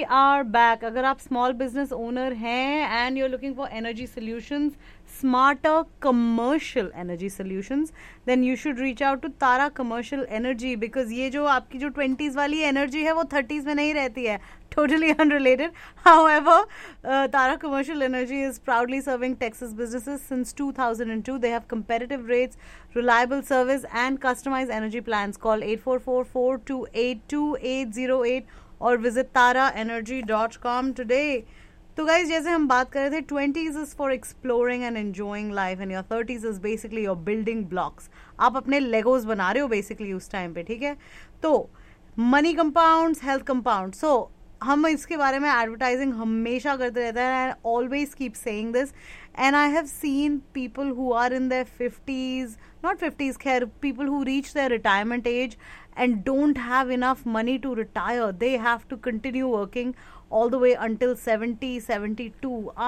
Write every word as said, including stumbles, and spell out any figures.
Are back. अगर आप small business owner हैं and you are looking for energy solutions, smarter commercial energy solutions, then you should reach out to Tara Commercial Energy, because ये जो आपकी जो twenties वाली energy है वो थर्टीज में नहीं रहती है. Totally unrelated. However, uh, Tara Commercial Energy is proudly serving Texas businesses since two thousand two. They have competitive rates, reliable service, and customized energy plans. Call eight four four, four two eight, two eight zero eight or visit tara energy dot com today. तो guys जैसे हम बात कर रहे थे, twenties is for exploring and enjoying life and your thirties is basically your building blocks. आप अपने Legos बना रहे हो बेसिकली उस टाइम पे, ठीक है. तो मनी कंपाउंड्स, हेल्थ कंपाउंड. सो हम इसके बारे में एडवर्टाइजिंग हमेशा करते रहते हैं. I always keep saying this and I have seen people who are in their fifties, not fifties, खैर people who reach there retirement age and don't have enough money to retire. They have to continue working all the way until seventy, seventy-two.